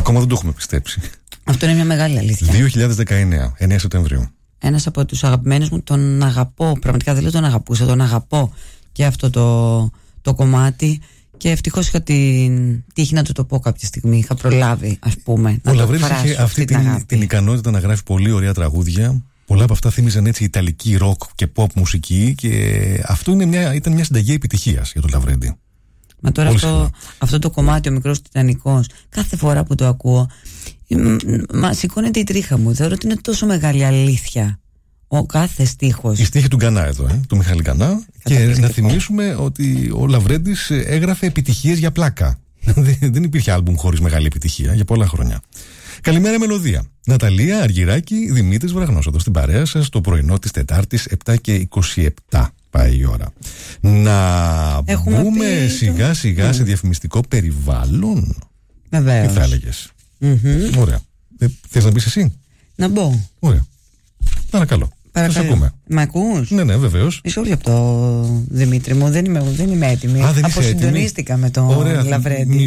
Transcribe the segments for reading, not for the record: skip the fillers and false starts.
Ακόμα δεν το έχουμε πιστέψει. Αυτό είναι μια μεγάλη αλήθεια. 2019, 9 Σεπτεμβρίου. Ένας από τους αγαπημένους μου, τον αγαπώ. Πραγματικά δεν λέω τον αγαπούσα, τον αγαπώ και αυτό το κομμάτι. Και ευτυχώς είχα την τύχη να του το πω κάποια στιγμή. Είχα προλάβει, ας πούμε. Ο Λαβρέντης είχε αυτή την ικανότητα να γράφει πολύ ωραία τραγούδια. Πολλά από αυτά θύμιζαν έτσι ιταλική ροκ και pop μουσική. Και αυτό ήταν μια συνταγή επιτυχίας για τον Λαβρέντη. Μα τώρα αυτό το κομμάτι, ο μικρός Τιτανικός, κάθε φορά που το ακούω, σηκώνεται η τρίχα μου. Θεωρώ ότι είναι τόσο μεγάλη αλήθεια ο κάθε στίχος. Η στίχη του Γκανά εδώ, του Μιχάλη Γκανά. Και να θυμίσουμε ότι ο Λαβρέντης έγραφε επιτυχίες για πλάκα. Δεν υπήρχε άλμπουμ χωρίς μεγάλη επιτυχία για πολλά χρόνια. Καλημέρα μελωδία. Ναταλία Αργυράκη, Δημήτρης Βραγνός, εδώ στην παρέα σας, το πρωινό της Τετάρτης, 7:27 πάει η ώρα. Να μπούμε σιγά σιγά σε διαφημιστικό περιβάλλον. Βεβαίως. Τι θα έλεγες? Ωραία. Θες να μπεις εσύ? Να μπω. Ωραία. Παρακαλώ. Σας ακούμε. Μ' ακούς? Ναι, βεβαίως. Μισό λεπτό, Δημήτρη μου, δεν είμαι έτοιμη. Αποσυντονίστηκα με τον Λαβρέντη.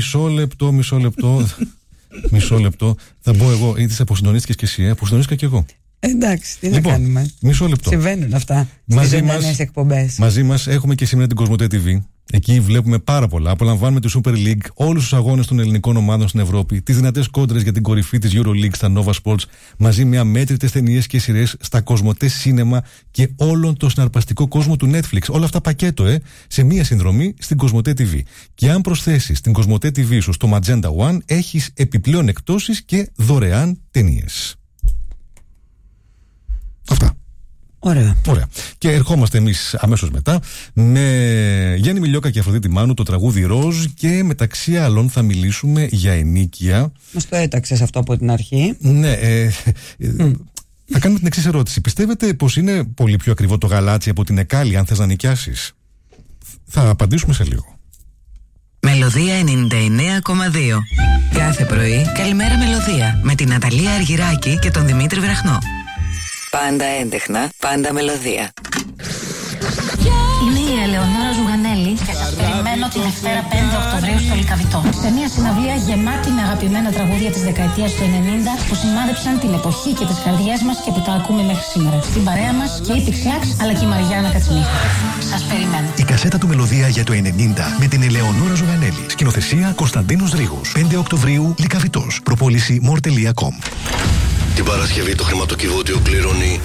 Μισό λεπτό. Θα μπω εγώ. Είτε αποσυντονίστηκες και εσύ, αποσυντονίστηκα και εγώ. Εντάξει, τι να κάνουμε. Μισό λεπτό. Συμβαίνουν αυτά στις ζωντανές εκπομπές. Μαζί μας έχουμε και σήμερα την Κοσμοτέ TV. Εκεί βλέπουμε πάρα πολλά. Απολαμβάνουμε τη Super League, όλους τους αγώνες των ελληνικών ομάδων στην Ευρώπη, τις δυνατές κόντρες για την κορυφή της EuroLeague στα Nova Sports, μαζί με αμέτρητες ταινίες και σειρές στα Κοσμοτέ Cinema και όλον το συναρπαστικό κόσμο του Netflix. Όλα αυτά πακέτο, σε μία συνδρομή στην Κοσμοτέ TV. Και αν προσθέσεις την Κοσμοτέ TV σου στο Magenta One, έχεις επιπλέον εκπτώσεις και δωρεάν ταινίες. Αυτά. Ωραία. Και ερχόμαστε εμείς αμέσως μετά με Γιάννη Μιλιόκα και Αφροδίτη Μάνου, το τραγούδι Ροζ, και μεταξύ άλλων θα μιλήσουμε για ενοίκια. Μας το έταξες αυτό από την αρχή. Ναι. Θα κάνουμε την εξής ερώτηση. Πιστεύετε πως είναι πολύ πιο ακριβό το γαλάτσι από την Εκάλη αν θες να νοικιάσεις? Θα απαντήσουμε σε λίγο. Μελωδία 99,2. Κάθε πρωί, καλημέρα Μελωδία, με την Ναταλία Αργυράκη και τον Δημήτρη Βραχνό. Πάντα έντεχνα, πάντα μελωδία. Είμαι η Ελεονόρα Ζουγανέλη και σας περιμένω τη Δευτέρα 5 Οκτωβρίου στο Λυκαβητό. Σε μια συναυλία γεμάτη με αγαπημένα τραγούδια της δεκαετίας του 90 που σημάδεψαν την εποχή και τις καρδιές μας και που τα ακούμε μέχρι σήμερα. Στην παρέα μας και η Πιξλάξ αλλά και η Μαριάννα Κατσιμίχα. Σας περιμένω. Η κασέτα του Μελωδία για το 90 με την Ελεονόρα Ζουγανέλη. Σκηνοθεσία Κωνσταντίνος Ρήγος. 5 Οκτωβρίου Λυκαβητός. Προπόληση more.com. Την Παρασκευή το χρηματοκιβώτιο πληρώνει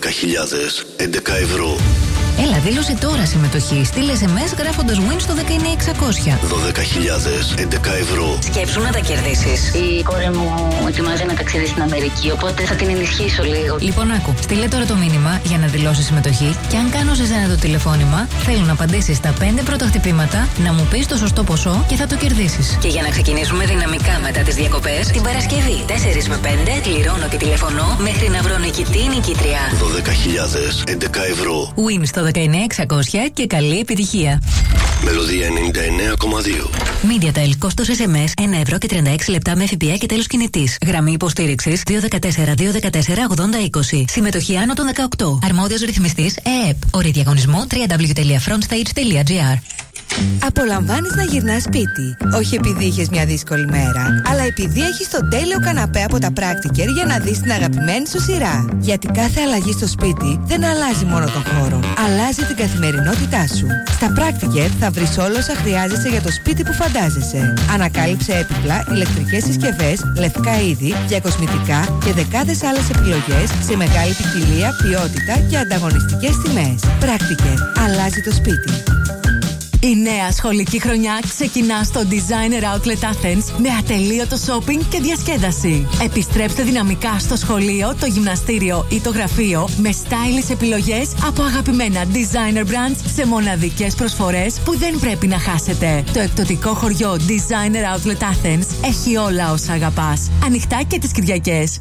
12.011 ευρώ. Έλα, δήλωσε τώρα συμμετοχή. Στείλε SMS γράφοντας WIN στο 19600. 12.011 ευρώ. Σκέψου να τα κερδίσεις. Η κόρη μου ετοιμάζει ένα ταξίδι στην Αμερική, οπότε θα την ενισχύσω λίγο. Λοιπόν, άκου. Στείλε τώρα το μήνυμα για να δηλώσεις συμμετοχή και αν κάνω σε σένα το τηλεφώνημα, θέλω να απαντήσεις στα 5 πρώτα χτυπήματα, να μου πεις το σωστό ποσό και θα το κερδίσεις. Και για να ξεκινήσουμε δυναμικά μετά τις διακοπές, την Παρασκευή 4 με 5 κληρώνω και τηλεφωνώ μέχρι να βρω νικητή νικήτρια. 12.011 ευρώ. WIN στο 19600 και καλή επιτυχία. Μελωδία 99,2. MediaTel, κόστος SMS 1 ευρώ και 36 λεπτά με ΦΠΑ και τέλος κινητής. Γραμμή υποστήριξης 214-214-8020. Συμμετοχή άνω των 18. Αρμόδιος ρυθμιστής ΕΕΠ. Όροι διαγωνισμού www.frontstage.gr. Απολαμβάνεις να γυρνάς σπίτι. Όχι επειδή είχες μια δύσκολη μέρα, αλλά επειδή έχεις τον τέλειο καναπέ από τα Practiker για να δεις την αγαπημένη σου σειρά. Γιατί κάθε αλλαγή στο σπίτι δεν αλλάζει μόνο τον χώρο, αλλάζει την καθημερινότητά σου. Στα Practiker θα βρεις όλα όσα χρειάζεσαι για το σπίτι που φαντάζεσαι. Ανακάλυψε έπιπλα, ηλεκτρικές συσκευές, λευκά είδη, διακοσμητικά και δεκάδες άλλες επιλογές σε μεγάλη ποικιλία, ποιότητα και ανταγωνιστικές τιμές. Practiker. Αλλάζει το σπίτι. Η νέα σχολική χρονιά ξεκινά στο Designer Outlet Athens με ατελείωτο shopping και διασκέδαση. Επιστρέψτε δυναμικά στο σχολείο, το γυμναστήριο ή το γραφείο με stylish επιλογές από αγαπημένα designer brands σε μοναδικές προσφορές που δεν πρέπει να χάσετε. Το εκπτωτικό χωριό Designer Outlet Athens έχει όλα όσα αγαπάς. Ανοιχτά και τις Κυριακές.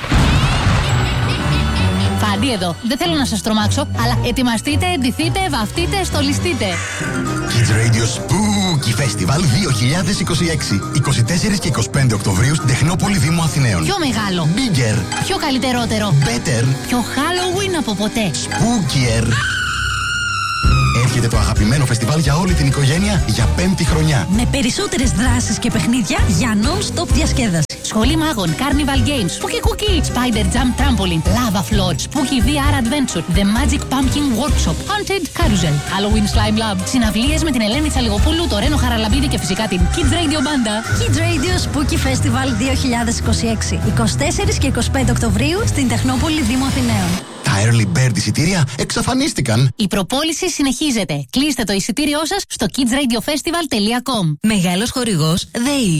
Φάντι εδώ. Δεν θέλω να σας τρομάξω, αλλά ετοιμαστείτε, εντυθείτε, βαφτείτε, στολιστείτε. Kids Radio Spooky Festival 2026. 24 και 25 Οκτωβρίου στην Τεχνόπολη Δήμου Αθηναίων. Πιο μεγάλο. Bigger. Πιο καλύτερότερο. Better. Πιο Halloween από ποτέ. Spookier. Έρχεται το αγαπημένο φεστιβάλ για όλη την οικογένεια για 5η χρονιά. Με περισσότερες δράσεις και παιχνίδια για non-stop διασκέδαση. Σχολή μάγων, Carnival Games, Spooky Cookie, Spider Jump Trampoline, Lava Floor, Spooky VR Adventure, The Magic Pumpkin Workshop, Haunted Carousel, Halloween Slime Lab, συναυλίες με την Ελένη Τσαλιγοπούλου, το Ρένο Χαραλαμπίδη και φυσικά την Kids Radio Banda. Kids Radio Spooky Festival 2026, 24 και 25 Οκτωβρίου στην Τεχνόπολη Δήμου Αθηναίων. Τα early bird εισιτήρια εξαφανίστηκαν. Η προπόληση συνεχίζεται. Κλείστε το εισιτήριό σας στο kidsradiofestival.com. Μεγάλος χορηγός ΔΕΗ.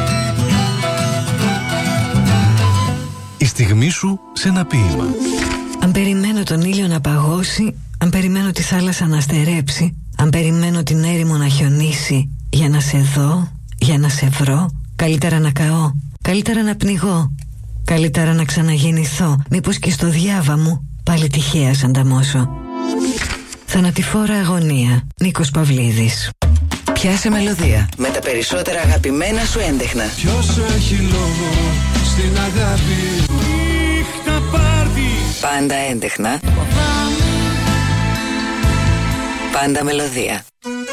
Η στιγμή σου σε ένα ποίημα. Αν περιμένω τον ήλιο να παγώσει, αν περιμένω τη θάλασσα να στερέψει, αν περιμένω την έρημο να χιονίσει, για να σε δω, για να σε βρω, καλύτερα να καώ, καλύτερα να πνιγώ, καλύτερα να ξαναγεννηθώ. Μήπως και στο διάβα μου πάλι τυχαία σ' ανταμώσω. Θανατηφόρα αγωνία. Νίκος Παυλίδης. Πιάσε μελωδία με τα περισσότερα αγαπημένα σου έντεχνα. Ποιος έχει λόγο στην αγάπη. Νύχτα πάρτι. Πάντα έντεχνα. Πάντα μελωδία.